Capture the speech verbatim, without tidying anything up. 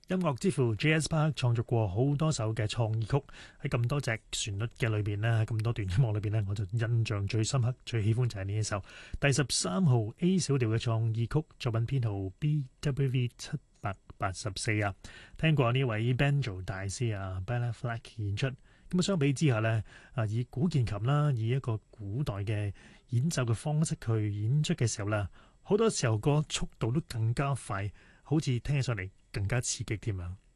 音樂之父 J S Park 創作過好多首嘅創意曲，喺咁多隻旋律嘅裏邊咧，喺咁多段音樂裏邊咧，我就印象最深刻、最喜歡就係呢一首第十三號 A 小調嘅創意曲，作品編號 B W V 七百八十四啊。聽過呢位 Banjo 大師啊 Bela Fleck 演出，咁啊相比之下呢，啊以古鍵琴啦，以一個古代嘅演奏嘅方式去演出嘅時候啦，好多時候個速度都更加快，好似聽起上嚟更加刺激添啊！